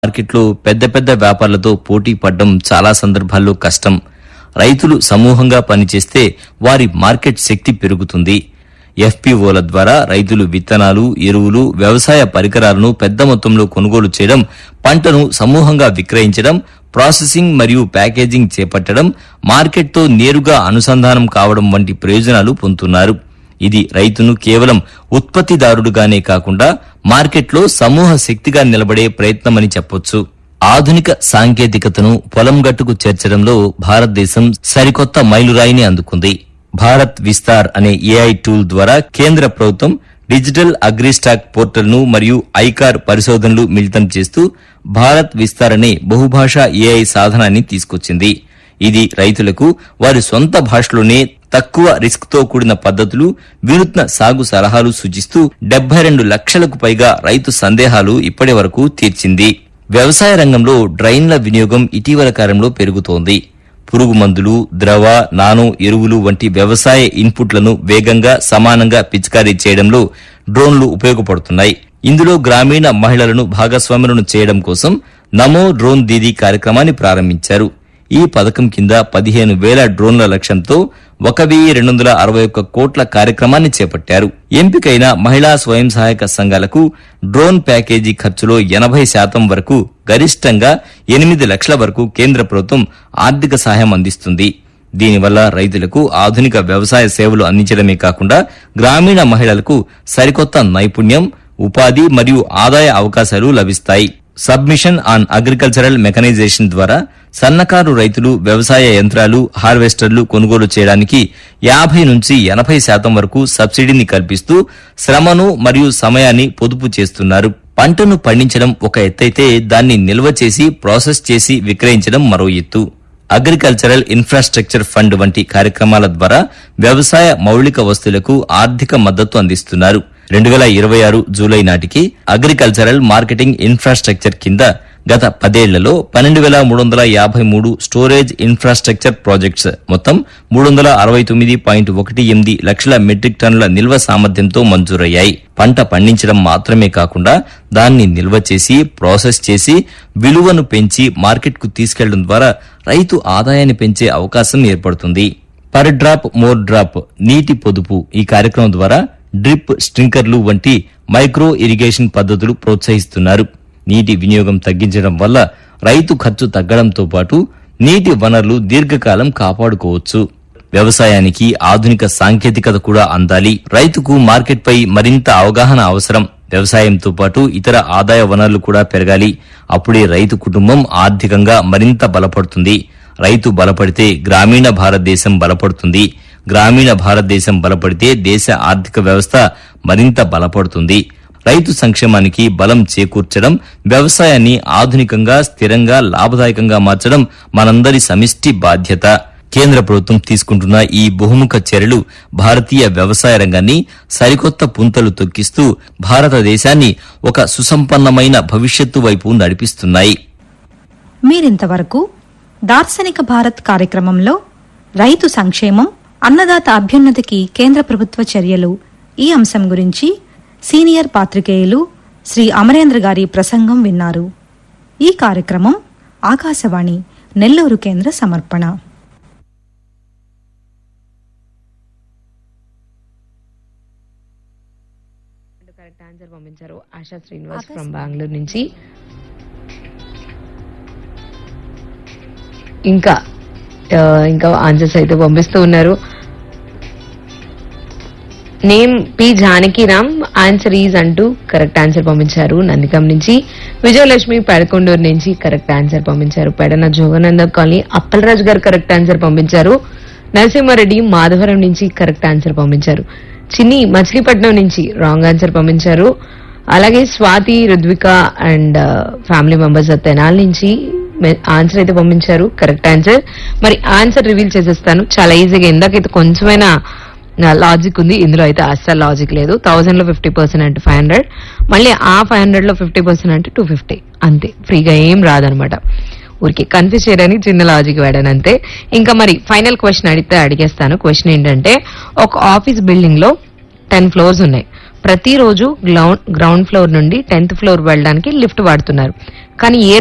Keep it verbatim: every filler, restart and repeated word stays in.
మార్కెట్లో పెద్ద పెద్ద వ్యాపారులతో పోటీ పడడం చాలా సందర్భాల్లో కష్టం. రైతులు సమూహంగా పనిచేస్తే వారి మార్కెట్ శక్తి పెరుగుతుంది. ఎఫ్పీఓల ద్వారా రైతులు విత్తనాలు, ఎరువులు, వ్యవసాయ పరికరాలను పెద్ద మొత్తంలో కొనుగోలు చేయడం, పంటను సమూహంగా విక్రయించడం, ప్రాసెసింగ్ మరియు ప్యాకేజింగ్ చేపట్టడం, మార్కెట్తో నేరుగా అనుసంధానం కావడం వంటి ప్రయోజనాలు పొందుతున్నారు. ఇది రైతును కేవలం ఉత్పత్తిదారుడుగానే కాకుండా మార్కెట్లో సమూహ శక్తిగా నిలబడే ప్రయత్నమని చెప్పొచ్చు. ఆధునిక సాంకేతికతను పొలం గట్టుకు చేర్చడంలో భారతదేశం సరికొత్త మైలురాయిని అందుకుంది. భారత్ విస్తార్ అనే ఏఐ టూల్ ద్వారా కేంద్ర ప్రభుత్వం డిజిటల్ అగ్రిస్టాక్ పోర్టల్ ను మరియు ఐకార్ పరిశోధనలు మిళితం చేస్తూ భారత్ విస్తార్ అనే బహుభాషా ఏఐ సాధనాన్ని తీసుకొచ్చింది. ఇది రైతులకు వారి సొంత భాషలోనే తక్కువ రిస్క్ తో కూడిన పద్ధతులు, వినూత్న సాగు సలహాలు సూచిస్తూ డెబ్బై రెండు లక్షలకు పైగా రైతు సందేహాలు ఇప్పటి వరకు తీర్చింది. వ్యవసాయ రంగంలో డ్రైన్ల వినియోగం ఇటీవల కాలంలో పెరుగుతోంది. పురుగు మందులు, ద్రవ, నానో ఎరువులు వంటి వ్యవసాయ ఇన్పుట్లను వేగంగా, సమానంగా పిచికారీ చేయడంలో డ్రోన్లు ఉపయోగపడుతున్నాయి. ఇందులో గ్రామీణ మహిళలను భాగస్వాములను చేయడం కోసం నమో డ్రోన్ దీదీ కార్యక్రమాన్ని ప్రారంభించారు. ఈ పథకం కింద పదిహేను వేల డ్రోన్ల లక్ష్యంతో ఒక వెయ్యి రెండు వందల అరవై ఒక్క కోట్ల కార్యక్రమాన్ని చేపట్టారు. ఎంపికైన మహిళా స్వయం సహాయక సంఘాలకు డ్రోన్ ప్యాకేజీ ఖర్చులో ఎనభై శాతం వరకు, గరిష్టంగా ఎనిమిది లక్షల వరకు కేంద్ర ప్రభుత్వం ఆర్థిక సహాయం అందిస్తుంది. దీనివల్ల రైతులకు ఆధునిక వ్యవసాయ సేవలు అందించడమే కాకుండా గ్రామీణ మహిళలకు సరికొత్త నైపుణ్యం, ఉపాధి మరియు ఆదాయ అవకాశాలు లభిస్తాయి. సబ్మిషన్ ఆన్ అగ్రికల్చరల్ మెకనైజేషన్ ద్వారా సన్నకారు రైతులు వ్యవసాయ యంత్రాలు, హార్వెస్టర్లు కొనుగోలు చేయడానికి యాభై నుంచి ఎనభై శాతం వరకు సబ్సిడీని కల్పిస్తూ శ్రమను మరియు సమయాన్ని పొదుపు చేస్తున్నారు. పంటను పండించడం ఒక ఎత్తైతే దాన్ని నిల్వ చేసి, ప్రాసెస్ చేసి విక్రయించడం మరో ఎత్తు. అగ్రికల్చరల్ ఇన్ఫ్రాస్ట్రక్చర్ ఫండ్ వంటి కార్యక్రమాల ద్వారా వ్యవసాయ మౌలిక వస్తువులకు ఆర్థిక మద్దతు అందిస్తున్నారు. రెండు వేల ఇరవై ఆరు జూలై నాటికి అగ్రికల్చరల్ మార్కెటింగ్ ఇన్ఫ్రాస్ట్రక్చర్ కింద గత పదేళ్లలో పన్నెండు వేల మూడు వందల యాభై మూడు స్టోరేజ్ ఇన్ఫ్రాస్ట్రక్చర్ ప్రాజెక్ట్స్ మొత్తం మూడు వందల అరవై తొమ్మిది పాయింట్ ఒకటి ఎనిమిది లక్షల మెట్రిక్ టన్నుల నిల్వ సామర్థ్యంతో మంజూరయ్యాయి. పంట పండించడం మాత్రమే కాకుండా దాన్ని నిల్వ చేసి, ప్రాసెస్ చేసి, విలువను పెంచి మార్కెట్కు తీసుకెళ్లడం ద్వారా రైతు ఆదాయాన్ని పెంచే అవకాశం ఏర్పడుతుంది. పర్ డ్రాప్ మోర్ డ్రాప్ నీటి పొదుపు ఈ కార్యక్రమం ద్వారా డ్రిప్, స్ప్రింకర్లు వంటి మైక్రో ఇరిగేషన్ పద్ధతులు ప్రోత్సహిస్తున్నారు. నీటి వినియోగం తగ్గించడం వల్ల రైతు ఖర్చు తగ్గడంతో పాటు నీటి వనరులు దీర్ఘకాలం కాపాడుకోవచ్చు. వ్యవసాయానికి ఆధునిక సాంకేతికత కూడా అందాలి. రైతుకు మార్కెట్పై మరింత అవగాహన అవసరం. వ్యవసాయంతో పాటు ఇతర ఆదాయ వనరులు కూడా పెరగాలి. అప్పుడే రైతు కుటుంబం ఆర్థికంగా మరింత బలపడుతుంది. రైతు బలపడితే గ్రామీణ భారతదేశం బలపడుతుంది. గ్రామీణ భారతదేశం బలపడితే దేశ ఆర్థిక వ్యవస్థ మరింత బలపడుతుంది. రైతు సంక్షేమానికి బలం చేకూర్చడం, వ్యవసాయాన్ని ఆధునికంగా, స్థిరంగా, లాభదాయకంగా మార్చడం మనందరి సమిష్టి బాధ్యత. కేంద్ర ప్రభుత్వం తీసుకుంటున్న ఈ బహుముఖ చర్యలు భారతీయ వ్యవసాయ రంగాన్ని సరికొత్త పుంతలు తొక్కిస్తూ భారతదేశాన్ని ఒక సుసంపన్నమైన భవిష్యత్తు వైపు నడిపిస్తున్నాయి. మీరింతవరకు దార్శనిక భారత్ కార్యక్రమంలో రైతు సంక్షేమం, అన్నదాత అభ్యున్నతికి కేంద్ర ప్రభుత్వ చర్యలు ఈ అంశం గురించి సీనియర్ పాత్రికేయులు శ్రీ అమరేంద్ర గారి ప్రసంగం విన్నారు. ఈ కార్యక్రమం ఆకాశవాణి నెల్లూరు కేంద్ర సమర్పణ. కరెక్ట్ ఆన్సర్ పంపించారు ఆశా శ్రీనివాస్ ఫ్రమ్ బెంగళూరు నుంచి. ఇంకా ఇంకా ఆన్సర్స్ అయితే పంపిస్తూ ఉన్నారు. Name P Janakiram, answer is అంటూ కరెక్ట్ ఆన్సర్ పంపించారు నందికం నుంచి. విజయలక్ష్మి పెడకొండూరు నుంచి కరెక్ట్ ఆన్సర్ పంపించారు. పెడన జోగనంద కాలనీ అప్పలరాజు గారు కరెక్ట్ ఆన్సర్ పంపించారు. నరసింహారెడ్డి మాధవరం నుంచి కరెక్ట్ ఆన్సర్ పంపించారు. చిన్ని మచిలీపట్నం నుంచి రాంగ్ ఆన్సర్ పంపించారు. అలాగే Swathi, Rudvika and family members Tenali నుంచి ఆన్సర్ అయితే పంపించారు కరెక్ట్ ఆన్సర్. మరి ఆన్సర్ రివీల్ చేసేస్తాను చాలా ఈజీగా. ఇందాకైతే కొంచెమైనా లాజిక్ ఉంది, ఇందులో అయితే అస్సలు లాజిక్ లేదు. థౌసండ్ లో ఫిఫ్టీ పర్సెంట్ అంటే ఫైవ్ హండ్రెడ్, మళ్ళీ ఆ ఫైవ్ హండ్రెడ్ లో ఫిఫ్టీ పర్సెంట్ అంటే టూ ఫిఫ్టీ అంతే. ఫ్రీగా ఏం రాదనమాట. ఊరికి కన్ఫ్యూజ్ చేయడానికి చిన్న లాజిక్ వాడాను అంతే. ఇంకా మరి ఫైనల్ క్వశ్చన్ అడిగితే అడిగేస్తాను. క్వశ్చన్ ఏంటంటే, ఒక ఆఫీస్ బిల్డింగ్ లో టెన్ ఫ్లోర్స్ ఉన్నాయి. ప్రతిరోజు గ్రౌండ్ గ్రౌండ్ ఫ్లోర్ నుండి టెన్త్ ఫ్లోర్ వెళ్ళడానికి లిఫ్ట్ వాడుతున్నారు. కానీ ఏ